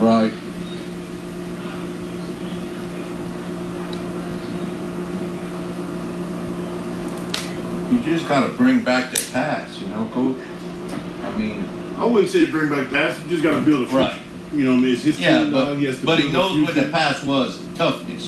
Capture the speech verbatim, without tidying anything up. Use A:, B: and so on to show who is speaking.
A: Right. You just gotta bring back the past, you know, Coach? I mean,
B: I wouldn't say bring back past. You just got to build a future.
A: Right.
B: You know what I mean? It's his
A: yeah,
B: team now.
A: but,
B: He has to
A: but he
B: build a
A: knows what the
B: future.
A: past was, toughness.